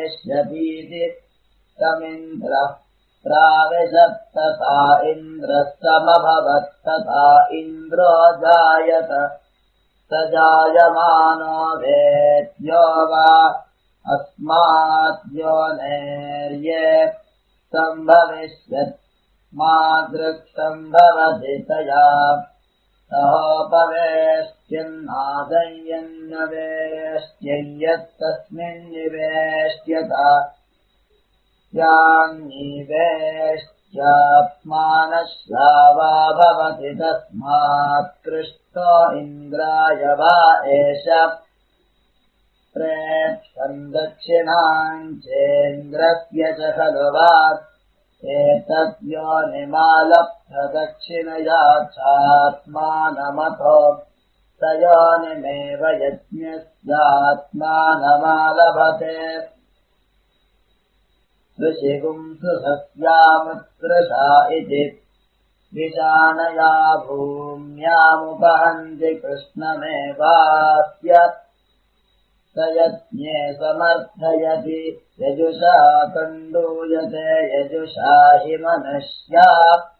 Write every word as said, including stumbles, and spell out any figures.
भविष्यतीति तमिन्द्रः प्राविशत्तथा इन्द्रः समभवत्तथा इन्द्रो जायत स जायमानो वेद्यो वा अस्माद्योनेर्ये सम्भविष्यत् मादृक्सम्भवति तया सहोपवेष्ट्यन्नादय्यन्नवेष्ट्यय्यत्तस्मिन्निवेष्ट्यत यान्निवेष्ट्यात्मानश्रावा भवति तस्मात् कृष्णो इन्द्राय वा एष प्रेप्सन् दक्षिणाम् चेन्द्रस्य च खलु वात् एतद्योनिमालब्ध दक्षिणया चात्मानमथो स योनिमेव यज्ञस्यात्मानमालभते ऋषिगुंसु सस्यामुत्कृशा इति विशानया भूम्यामुपहन्ति कृष्णमेवास्य स यज्ञे समर्थयति यजुषा कण्डूयते यजुषा हि मनुष्या